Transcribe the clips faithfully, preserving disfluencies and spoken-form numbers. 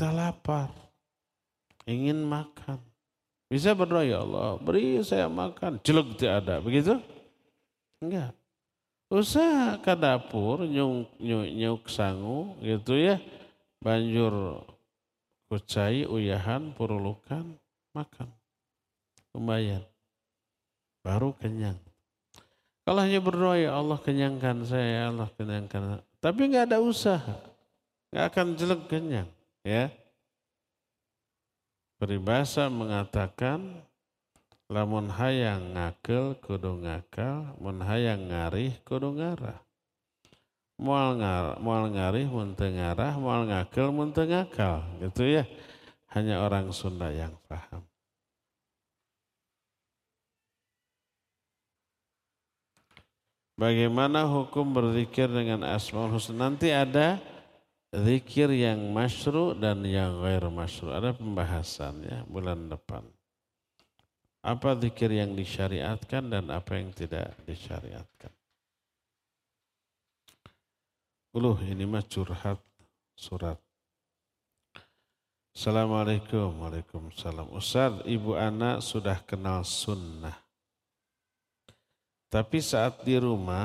kita lapar, ingin makan. Bisa berdoa, ya Allah beri saya makan, jelek tidak ada, begitu? Enggak. Usaha ke dapur, nyuk, nyuk, nyuk sangu gitu ya, banjur kucai, uyahan, purulukan, makan. Lumayan. Baru kenyang. Kalau hanya berdoa, ya Allah kenyangkan saya, ya Allah kenyangkan. Tapi enggak ada usaha. Enggak akan jelek kenyang. Ya. Peribahasa mengatakan, lamun hayang ngakel kudu ngakal, mun hayang ngarih kudu ngarah. Moal ngar, moal ngarih mun teu ngarah, moal ngakel mun teu ngakal, gitu ya. Hanya orang Sunda yang paham. Bagaimana hukum berzikir dengan Asmaul Husna? Nanti ada zikir yang masyru' dan yang ghair masyru'. Ada pembahasannya bulan depan. Apa zikir yang disyariatkan dan apa yang tidak disyariatkan. Uluh, ini mah curhat surat. Assalamualaikum. Waalaikumsalam. Ustaz, ibu anak sudah kenal sunnah. Tapi saat di rumah,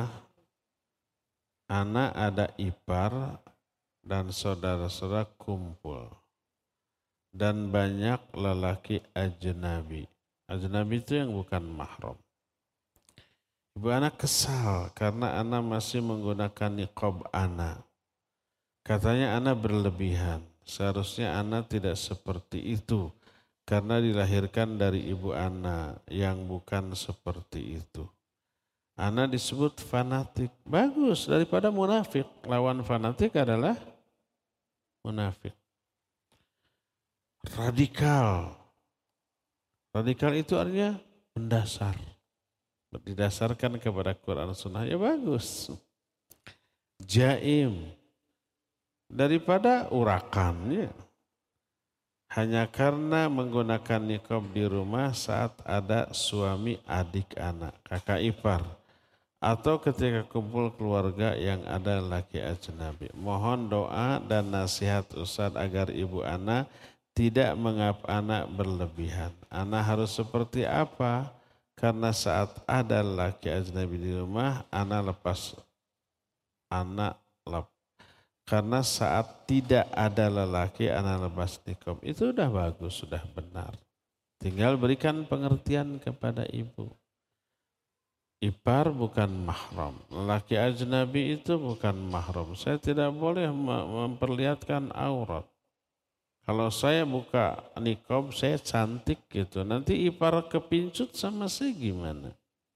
anak ada ipar dan saudara-saudara kumpul. Dan banyak lelaki ajnabi. Ajnabi itu yang bukan mahram. Ibu anak kesal karena anak masih menggunakan niqab anak. Katanya anak berlebihan. Seharusnya anak tidak seperti itu. Karena dilahirkan dari ibu anak yang bukan seperti itu. Anak disebut fanatik. Bagus daripada munafik. Lawan fanatik adalah munafik. Radikal. Radikal itu artinya mendasar. Didasarkan kepada Quran Sunnah, ya bagus. Jaim. Daripada urakannya. Hanya karena menggunakan niqab di rumah saat ada suami adik anak, kakak ipar. Atau ketika kumpul keluarga yang ada laki ajnabi. Mohon doa dan nasihat Ustaz agar ibu anak tidak mengap anak berlebihan. Anak harus seperti apa? Karena saat ada laki ajnabi di rumah, anak lepas anak lep. Karena saat tidak ada lelaki, anak lepas niqab. Itu sudah bagus, sudah benar. Tinggal berikan pengertian kepada ibu. Ipar bukan mahram. Lelaki ajnabi itu bukan mahram. Saya tidak boleh memperlihatkan aurat. Kalau saya buka niqab, saya cantik gitu. Nanti ipar kepincut sama saya gimana?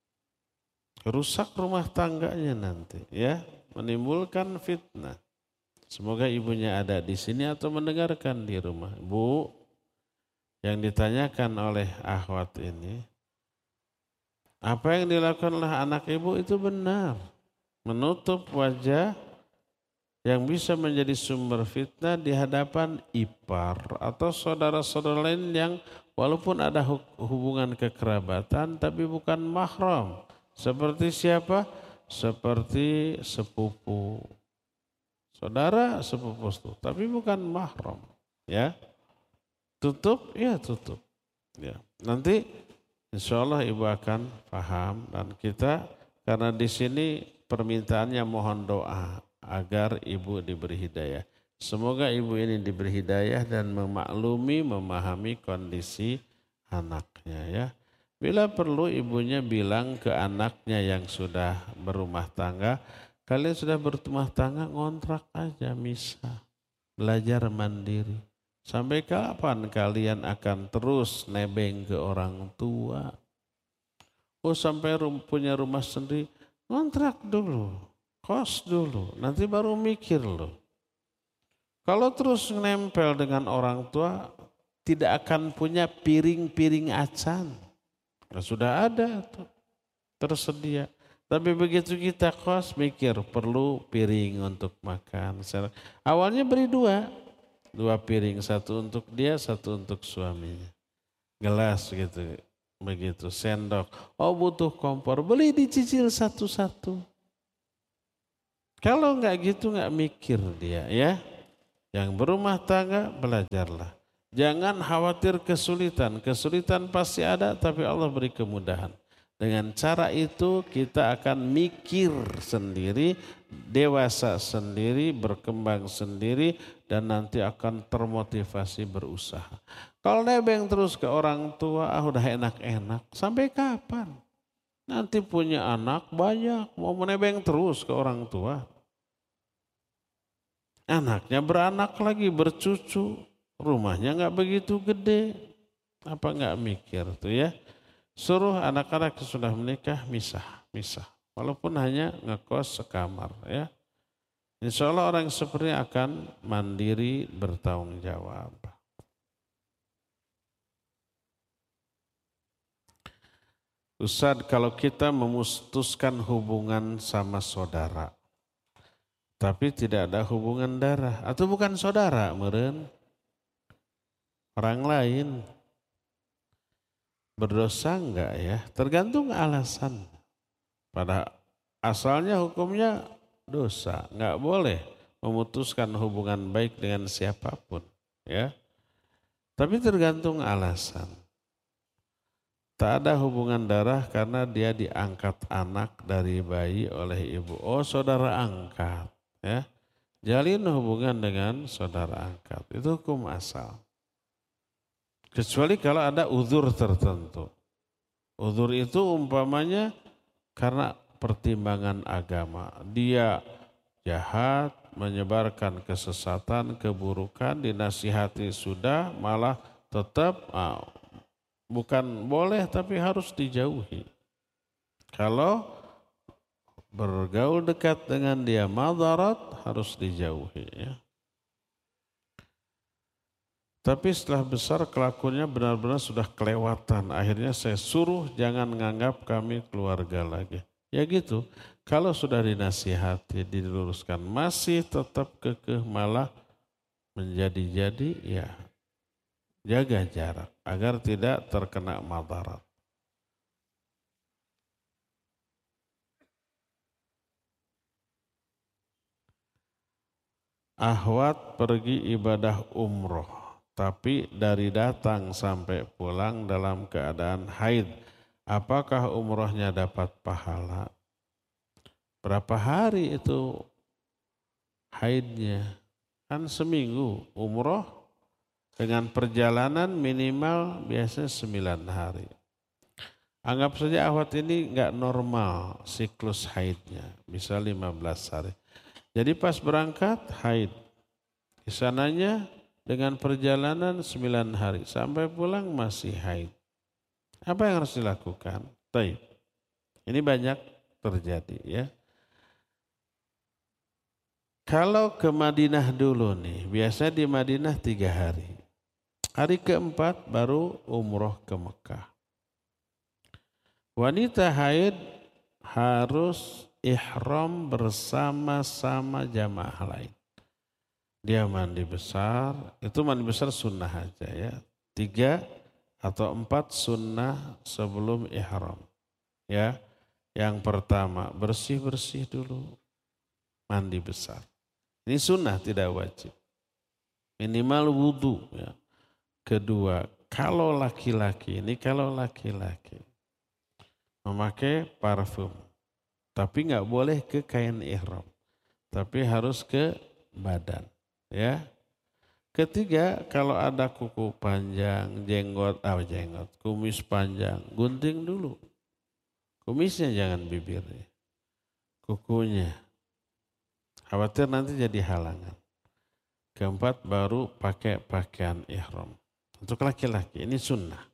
Rusak rumah tangganya nanti, ya, menimbulkan fitnah. Semoga ibunya ada di sini atau mendengarkan di rumah. Bu, yang ditanyakan oleh akhwat ini, apa yang dilakukan oleh anak ibu itu benar. Menutup wajah yang bisa menjadi sumber fitnah di hadapan ipar atau saudara-saudara lain yang walaupun ada hubungan kekerabatan tapi bukan mahram. Seperti siapa? Seperti sepupu. Saudara sepupu itu, tapi bukan mahram. Ya, tutup, ya tutup. Ya, nanti insya Allah ibu akan paham dan kita karena di sini permintaannya mohon doa agar ibu diberi hidayah. Semoga ibu ini diberi hidayah dan memaklumi, memahami kondisi anaknya ya. Bila perlu ibunya bilang ke anaknya yang sudah berumah tangga, kalian sudah berumah tangga ngontrak aja misah. Belajar mandiri. Sampai kapan kalian akan terus nebeng ke orang tua? Oh sampai rum, punya rumah sendiri, ngontrak dulu. Kos dulu, nanti baru mikir loh. Kalau terus nempel dengan orang tua, tidak akan punya piring-piring acan. Nah, sudah ada tuh, tersedia. Tapi begitu kita kos, mikir perlu piring untuk makan. Awalnya beri dua, dua piring, satu untuk dia, satu untuk suaminya. Gelas gitu, begitu, sendok. Oh butuh kompor, beli dicicil satu-satu. Kalau enggak gitu enggak mikir dia ya. Yang berumah tangga belajarlah. Jangan khawatir kesulitan. Kesulitan pasti ada tapi Allah beri kemudahan. Dengan cara itu kita akan mikir sendiri, dewasa sendiri, berkembang sendiri dan nanti akan termotivasi berusaha. Kalau nebeng terus ke orang tua, ah udah enak-enak, sampai kapan? Nanti punya anak banyak, mau menebeng terus ke orang tua. Anaknya beranak lagi, bercucu, rumahnya nggak begitu gede, apa nggak mikir tuh ya? Suruh anak-anak yang sudah menikah misah, misah, walaupun hanya ngekos sekamar ya. Insya Allah orang seperti akan mandiri bertanggung jawab. Ustaz, kalau kita memutuskan hubungan sama saudara, tapi tidak ada hubungan darah atau bukan saudara, meren orang lain, berdosa enggak ya? Tergantung alasan. Pada asalnya hukumnya dosa, enggak boleh memutuskan hubungan baik dengan siapapun, ya. Tapi tergantung alasan. Tak ada hubungan darah karena dia diangkat anak dari bayi oleh ibu. Oh, saudara angkat. Ya, jalin hubungan dengan saudara angkat, itu hukum asal. Kecuali kalau ada uzur tertentu. Uzur itu umpamanya karena pertimbangan agama. Dia jahat, menyebarkan kesesatan, keburukan, dinasihati sudah, malah tetap ah, bukan boleh tapi harus dijauhi. Kalau bergaul dekat dengan dia madarat harus dijauhi ya. Tapi setelah besar kelakuannya benar-benar sudah kelewatan. Akhirnya saya suruh jangan menganggap kami keluarga lagi. Ya gitu, kalau sudah dinasihati, diluruskan masih tetap kekeh malah menjadi-jadi ya jaga jarak agar tidak terkena madarat. Ahwat pergi ibadah umroh, tapi dari datang sampai pulang dalam keadaan haid. Apakah umrohnya dapat pahala? Berapa hari itu haidnya? Kan seminggu umroh dengan perjalanan minimal biasanya sembilan hari. Anggap saja ahwat ini enggak normal siklus haidnya, bisa lima belas hari. Jadi pas berangkat haid, di sananya dengan perjalanan sembilan hari, sampai pulang masih haid. Apa yang harus dilakukan? Taib. Ini banyak terjadi ya. Kalau ke Madinah dulu nih, biasa di Madinah tiga hari. Hari keempat baru umroh ke Mekah. Wanita haid harus ihram bersama-sama jamaah lain. Dia mandi besar, itu mandi besar sunnah aja ya. Tiga atau empat sunnah sebelum ihram. Ya, yang pertama bersih-bersih dulu, mandi besar. Ini sunnah tidak wajib. Minimal wudhu ya. Kedua, kalau laki-laki, ini kalau laki-laki memakai parfum. Tapi nggak boleh ke kain ihram, tapi harus ke badan, ya. Ketiga, kalau ada kuku panjang, jenggot, ah jenggot, kumis panjang, gunting dulu. Kumisnya jangan bibirnya, kukunya. Khawatir nanti jadi halangan. Keempat, baru pakai pakaian ihram. Untuk laki-laki, ini sunnah.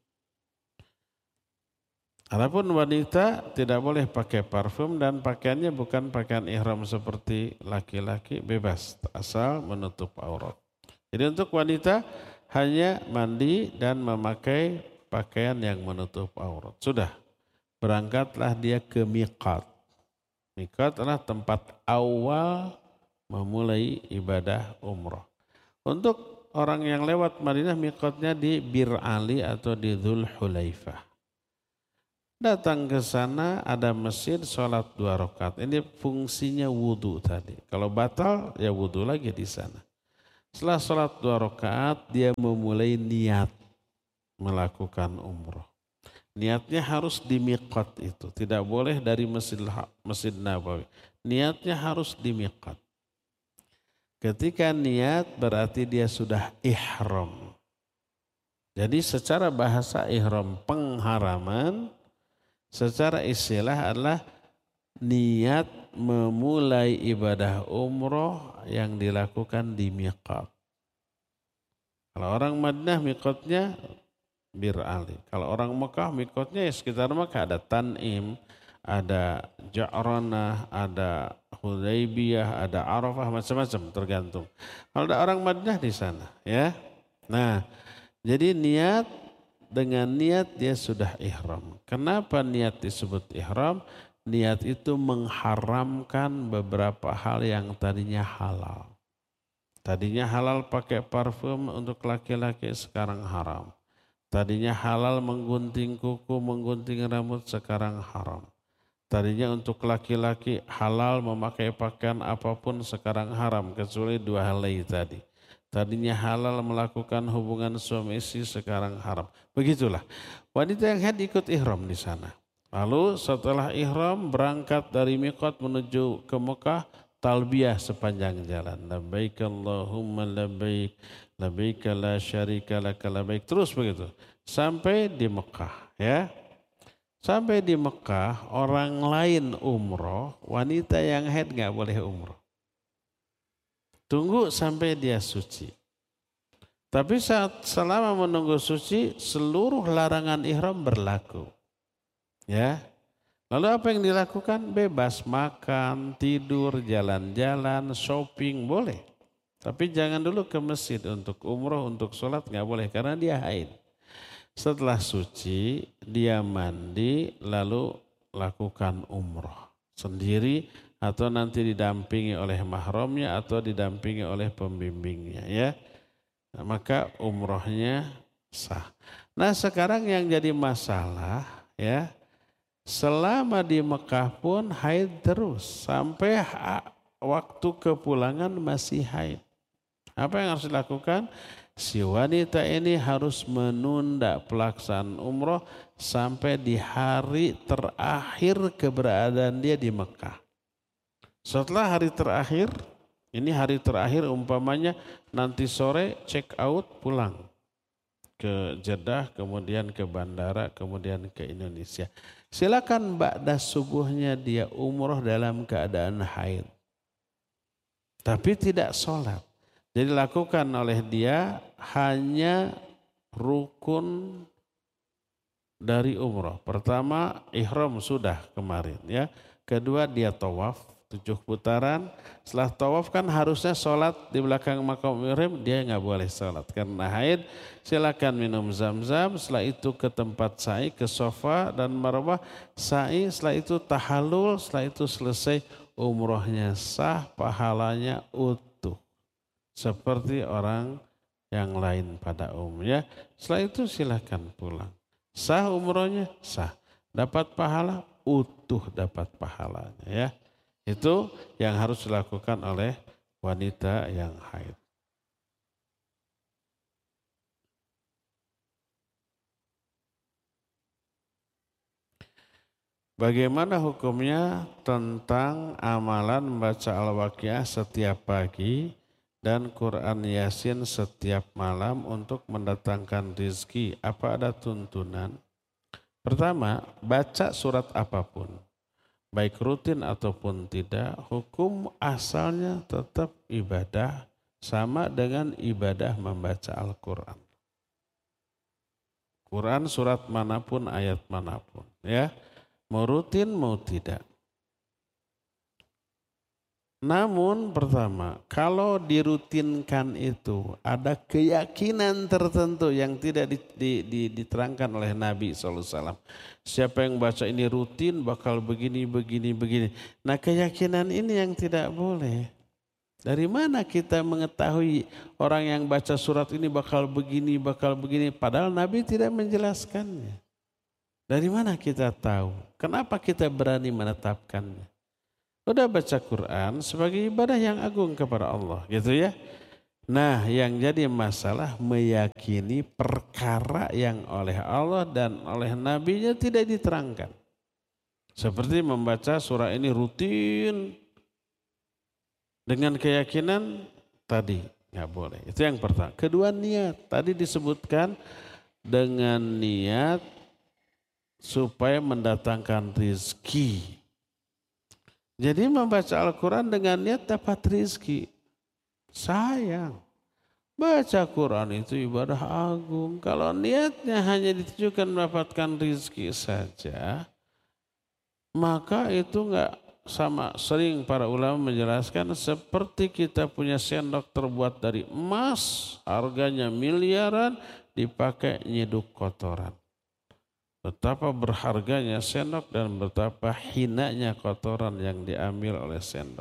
Adapun wanita tidak boleh pakai parfum dan pakaiannya bukan pakaian ihram seperti laki-laki, bebas asal menutup aurat. Jadi untuk wanita hanya mandi dan memakai pakaian yang menutup aurat. Sudah, berangkatlah dia ke miqat. Miqat adalah tempat awal memulai ibadah umrah. Untuk orang yang lewat Madinah, miqatnya di Bir Ali atau di Dzul Hulaifah. Datang ke sana ada masjid, sholat dua rakaat. Ini fungsinya wudhu tadi. Kalau batal ya wudhu lagi di sana. Setelah sholat dua rakaat, dia memulai niat melakukan umroh. Niatnya harus di miqat itu, tidak boleh dari Masjid, Masjid Nabawi. Niatnya harus di miqat. Ketika niat berarti dia sudah ihram. Jadi secara bahasa ihram pengharaman, secara istilah adalah niat memulai ibadah umroh yang dilakukan di miqat. Kalau orang Madinah miqatnya Bir Ali. Kalau orang Mekah miqatnya ya sekitar Mekah, ada Tan'im, ada Ja'ranah, ada Hudaybiyah, ada Arafah, macam-macam tergantung. Kalau ada orang Madinah di sana, ya. Nah, jadi niat, dengan niat dia sudah ihram. Kenapa niat disebut ihram? Niat itu mengharamkan beberapa hal yang tadinya halal. Tadinya halal pakai parfum untuk laki-laki, sekarang haram. Tadinya halal menggunting kuku, menggunting rambut, sekarang haram. Tadinya untuk laki-laki halal memakai pakaian apapun, sekarang haram, kecuali dua hal lagi tadi. Tadinya halal melakukan hubungan suami istri, sekarang haram. Begitulah. Wanita yang haid ikut ihram di sana. Lalu setelah ihram berangkat dari miqat menuju ke Mekah, talbiyah sepanjang jalan. Labbaik Allahumma labbaik, labbaik la syarika laka labbaik. Terus begitu. Sampai di Mekah, ya. Sampai di Mekah, orang lain umroh, wanita yang haid nggak boleh umroh. Tunggu sampai dia suci. Tapi saat selama menunggu suci, seluruh larangan ihram berlaku. Ya, lalu apa yang dilakukan? Bebas makan, tidur, jalan-jalan, shopping boleh. Tapi jangan dulu ke masjid untuk umroh, untuk sholat nggak boleh karena dia haid. Setelah suci, dia mandi lalu lakukan umroh sendiri atau nanti didampingi oleh mahramnya atau didampingi oleh pembimbingnya, ya. Nah, maka umrohnya sah. Nah sekarang yang jadi masalah, ya. Selama di Mekah pun haid terus sampai waktu kepulangan masih haid. Apa yang harus dilakukan? Si wanita ini harus menunda pelaksanaan umroh sampai di hari terakhir keberadaan dia di Mekah. Setelah hari terakhir, ini hari terakhir umpamanya nanti sore check out pulang ke Jeddah, kemudian ke bandara, kemudian ke Indonesia. Silakan ba'da subuhnya dia umroh dalam keadaan haid. Tapi tidak sholat. Jadi lakukan oleh dia hanya rukun dari umroh. Pertama ihram sudah kemarin, ya. Kedua dia tawaf tujuh putaran. Setelah tawaf kan harusnya sholat di belakang makam ihram, dia nggak boleh sholat karena haid. Silakan minum zam-zam, setelah itu ke tempat sa'i, ke Safa dan Marwah sa'i, setelah itu tahallul, setelah itu selesai umrohnya sah, pahalanya utuh. Seperti orang yang lain pada umumnya. Setelah itu silakan pulang. Sah umrohnya, sah. Dapat pahala, utuh dapat pahalanya, ya. Itu yang harus dilakukan oleh wanita yang haid. Bagaimana hukumnya tentang amalan membaca Al-Waqiah setiap pagi dan Quran Yasin setiap malam untuk mendatangkan rezeki? Apa ada tuntunan? Pertama, baca surat apapun, baik rutin ataupun tidak, hukum asalnya tetap ibadah, sama dengan ibadah membaca Al-Quran. Quran surat manapun, ayat manapun, ya. Mau rutin mau tidak. Namun pertama, kalau dirutinkan itu ada keyakinan tertentu yang tidak di, di, di, diterangkan oleh Nabi shallallahu alaihi wasallam. Siapa yang baca ini rutin bakal begini, begini, begini. Nah keyakinan ini yang tidak boleh. Dari mana kita mengetahui orang yang baca surat ini bakal begini, bakal begini. Padahal Nabi tidak menjelaskannya. Dari mana kita tahu? Kenapa kita berani menetapkannya? Udah baca Quran sebagai ibadah yang agung kepada Allah, gitu ya. Nah, yang jadi masalah meyakini perkara yang oleh Allah dan oleh Nabi-Nya tidak diterangkan. Seperti membaca surah ini rutin dengan keyakinan tadi, nggak boleh. Itu yang pertama. Kedua, niat. Tadi disebutkan dengan niat supaya mendatangkan rizki. Jadi membaca Al-Quran dengan niat dapat rizki. Sayang. Baca Quran itu ibadah agung. Kalau niatnya hanya ditujukan mendapatkan rizki saja, maka itu enggak sama. Sering para ulama menjelaskan seperti kita punya sendok terbuat dari emas, harganya miliaran, dipakai nyeduk kotoran. Betapa berharganya sendok dan betapa hinanya kotoran yang diambil oleh sendok.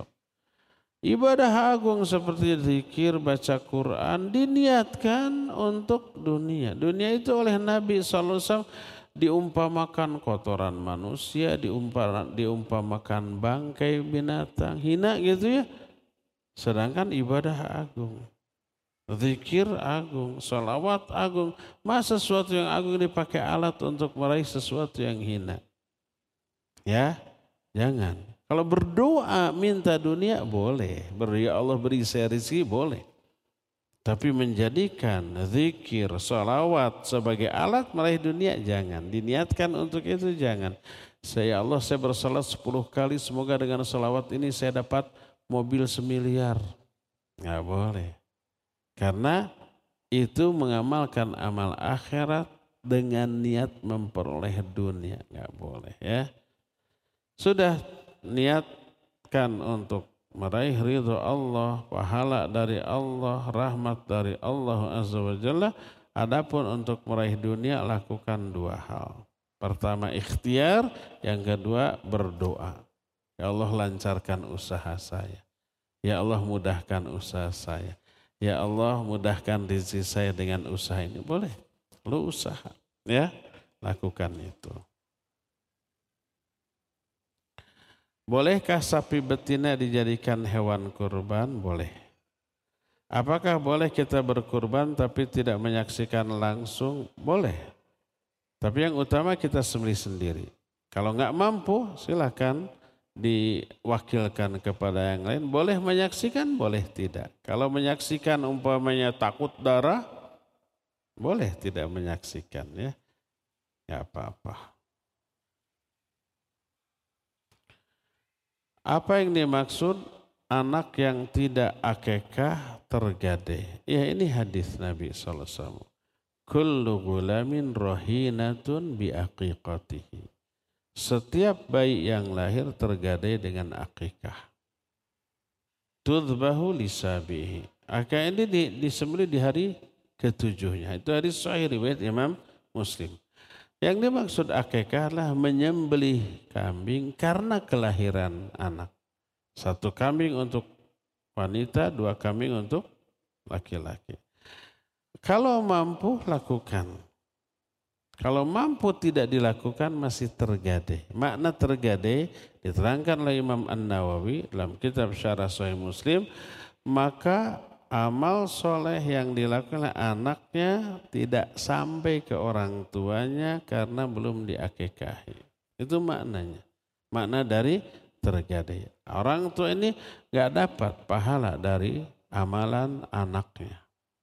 Ibadah agung seperti zikir, baca Quran diniatkan untuk dunia. Dunia itu oleh Nabi shallallahu alaihi wasallam diumpamakan kotoran manusia, diumpamakan bangkai binatang, hina gitu ya. Sedangkan ibadah agung, zikir agung, sholawat agung. Masa sesuatu yang agung dipakai alat untuk meraih sesuatu yang hina? Ya, jangan. Kalau berdoa minta dunia boleh, beri Allah beri saya rezeki boleh. Tapi menjadikan zikir, sholawat sebagai alat meraih dunia jangan. Diniatkan untuk itu jangan. Saya Allah saya bersalat sepuluh kali semoga dengan sholawat ini saya dapat mobil semiliar. Nggak boleh. Karena itu mengamalkan amal akhirat dengan niat memperoleh dunia. Nggak boleh ya. Sudah niatkan untuk meraih ridho Allah, pahala dari Allah, rahmat dari Allah Azza wa Jalla. Adapun untuk meraih dunia lakukan dua hal. Pertama ikhtiar, yang kedua berdoa. Ya Allah lancarkan usaha saya. Ya Allah mudahkan usaha saya. Ya Allah mudahkan rezeki saya dengan usaha ini. Boleh, lu usaha ya, lakukan itu. Bolehkah sapi betina dijadikan hewan kurban? Boleh. Apakah boleh kita berkurban tapi tidak menyaksikan langsung? Boleh. Tapi yang utama kita sembelih sendiri. Kalau nggak mampu silakan diwakilkan kepada yang lain. Boleh menyaksikan, boleh tidak. Kalau menyaksikan umpamanya takut darah, boleh tidak menyaksikan ya. Nggak apa-apa. Apa yang dimaksud anak yang tidak akikah tergadai? Ya ini hadis Nabi shallallahu alaihi wasallam. Kullu gulamin rahinatun bi aqiqatihi. Setiap bayi yang lahir tergadai dengan akikah. Tudbahu lisabihi. Akikah ini disembelih di hari ketujuhnya. Itu hadis sahih riwayat Imam Muslim. Yang dimaksud akikah adalah menyembelih kambing karena kelahiran anak. Satu kambing untuk wanita, dua kambing untuk laki-laki. Kalau mampu lakukan. Kalau mampu tidak dilakukan masih tergadai. Makna tergadai diterangkan oleh Imam An-Nawawi dalam kitab Syarah Sahih Muslim. Maka amal soleh yang dilakukan anaknya tidak sampai ke orang tuanya karena belum diakikahi. Itu maknanya. Makna dari tergadai. Orang tua ini gak dapat pahala dari amalan anaknya.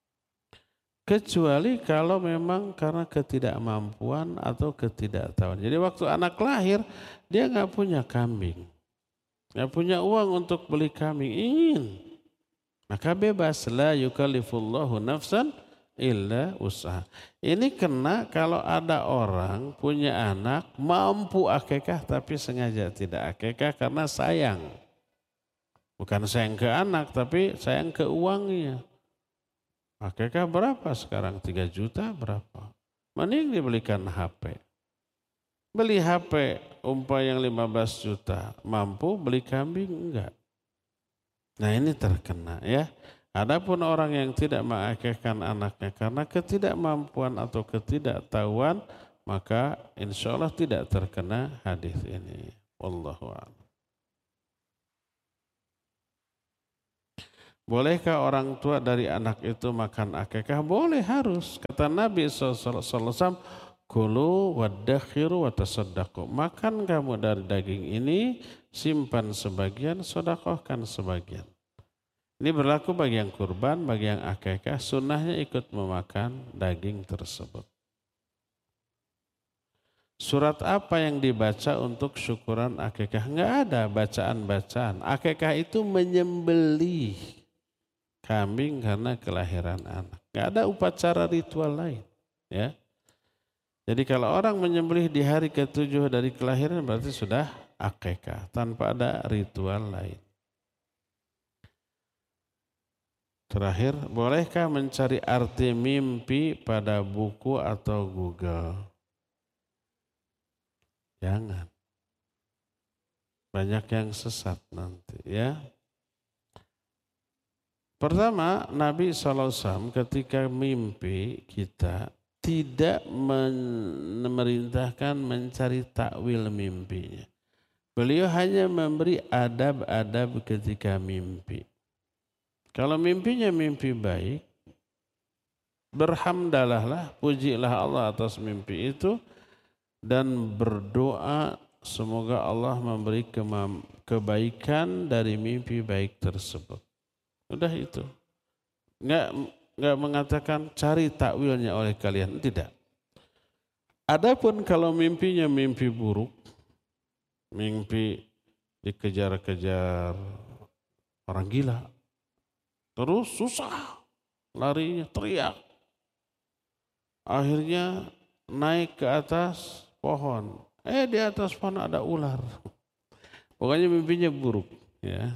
Kecuali kalau memang karena ketidakmampuan atau ketidaktahuan. Jadi waktu anak lahir dia gak punya kambing. Gak punya uang untuk beli kambing. Ingin. Maka bebas, la yukallifullahu nafsan illa usaha. Ini kena kalau ada orang punya anak mampu akikah tapi sengaja tidak akikah karena sayang. Bukan sayang ke anak tapi sayang ke uangnya. Akikah berapa sekarang? tiga juta berapa? Mending dibelikan H P. Beli H P umpah yang lima belas juta. Mampu beli kambing? Enggak. Nah ini terkena ya. Adapun orang yang tidak mengakikahkan anaknya karena ketidakmampuan atau ketidaktahuan, maka insya Allah tidak terkena hadis ini. Wallahu a'lam. Bolehkah orang tua dari anak itu makan akikah? Boleh, harus. Kata Nabi shallallahu alaihi wasallam, kulu waddakhiru watasaddaqu. Makan kamu dari daging ini, simpan sebagian, sedekahkan sebagian. Ini berlaku bagi yang kurban, bagi yang akikah, sunnahnya ikut memakan daging tersebut. Surat apa yang dibaca untuk syukuran akikah? Enggak ada bacaan-bacaan. Akikah itu menyembelih kambing karena kelahiran anak. Enggak ada upacara ritual lain. Ya. Jadi kalau orang menyembelih di hari ketujuh dari kelahiran berarti sudah akikah tanpa ada ritual lain. Terakhir, bolehkah mencari arti mimpi pada buku atau Google? Jangan. Banyak yang sesat nanti ya. Pertama, Nabi shallallahu alaihi wasallam ketika mimpi kita tidak memerintahkan mencari takwil mimpinya. Beliau hanya memberi adab-adab ketika mimpi. Kalau mimpinya mimpi baik, berhamdalahlah, pujilah Allah atas mimpi itu dan berdoa semoga Allah memberi kebaikan dari mimpi baik tersebut. Udah itu. Enggak enggak mengatakan cari takwilnya oleh kalian, tidak. Adapun kalau mimpinya mimpi buruk, mimpi dikejar-kejar orang gila, terus susah, larinya teriak. Akhirnya naik ke atas pohon. Eh di atas pohon ada ular. Pokoknya mimpinya buruk. Ya.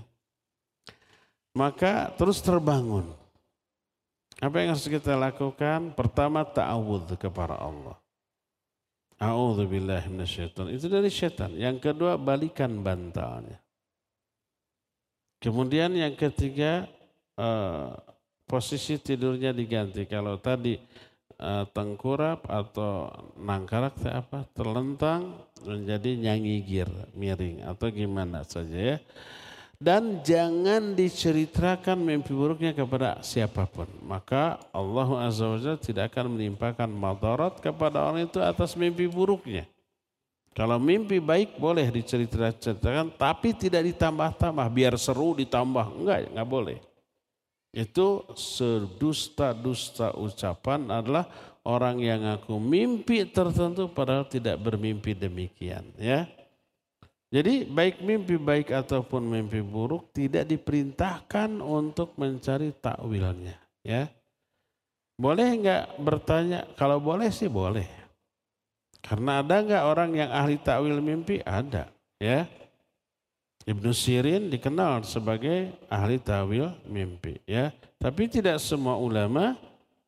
Maka terus terbangun. Apa yang harus kita lakukan? Pertama ta'awudz kepada Allah. A'udzubillahi minasyaitonir rajim. Itu dari syaitan. Yang kedua balikan bantalnya. Kemudian yang ketiga, Uh, posisi tidurnya diganti. Kalau tadi uh, tengkurap atau nangkarak apa terlentang menjadi nyangigir, miring atau gimana saja ya. Dan jangan diceritakan mimpi buruknya kepada siapapun. Maka Allah Azza wa Jalla tidak akan menimpakan madarat kepada orang itu atas mimpi buruknya. Kalau mimpi baik boleh diceritakan, tapi tidak ditambah-tambah biar seru ditambah. Enggak, enggak boleh. Itu sedusta-dusta ucapan adalah orang yang ngaku mimpi tertentu padahal tidak bermimpi demikian ya. Jadi baik mimpi baik ataupun mimpi buruk tidak diperintahkan untuk mencari takwilnya ya. Boleh enggak bertanya? Kalau boleh sih boleh. Karena ada enggak orang yang ahli takwil mimpi? Ada ya. Ibnu Sirin dikenal sebagai ahli tawil mimpi ya, tapi tidak semua ulama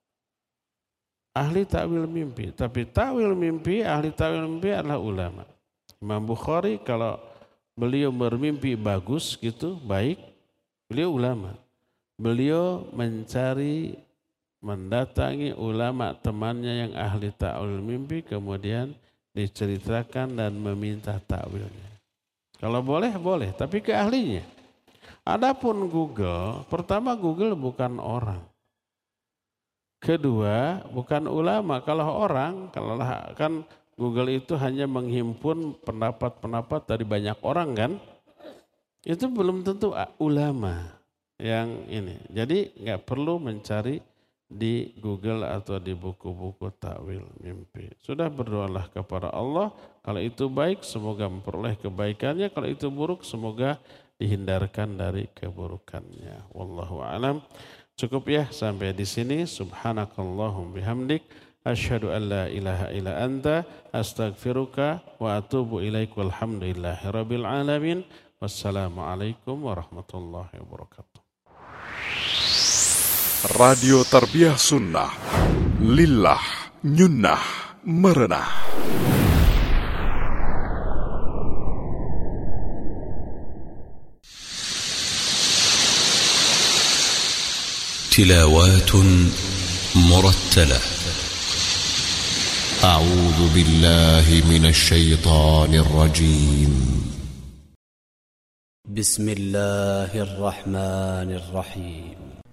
ahli tawil mimpi, tapi tawil mimpi, ahli tawil mimpi adalah ulama. Imam Bukhari kalau beliau bermimpi bagus gitu, baik, beliau ulama. Beliau mencari, mendatangi ulama temannya yang ahli tawil mimpi, kemudian diceritakan dan meminta takwilnya. Kalau boleh, boleh. Tapi ke ahlinya. Adapun Google, pertama Google bukan orang. Kedua, bukan ulama. Kalau orang, kalau kan Google itu hanya menghimpun pendapat-pendapat dari banyak orang kan. Itu belum tentu ulama yang ini. Jadi nggak perlu mencari di Google atau di buku-buku takwil mimpi. Sudah berdoalah kepada Allah. Kalau itu baik semoga memperoleh kebaikannya. Kalau itu buruk semoga dihindarkan dari keburukannya. Wallahu a'lam. Cukup ya sampai di sini. Subhanakallahum bihamdik. Asyhadu an la ilaha illa anta. Astaghfiruka wa atubu ilaik. Walhamdulillahi rabbil alamin. Wassalamualaikum warahmatullahi wabarakatuh. Radio Tarbiyah Sunnah Lillah Nyunnah Merenah. تلاوات مرتلة. أعوذ بالله من الشيطان الرجيم. بسم الله الرحمن الرحيم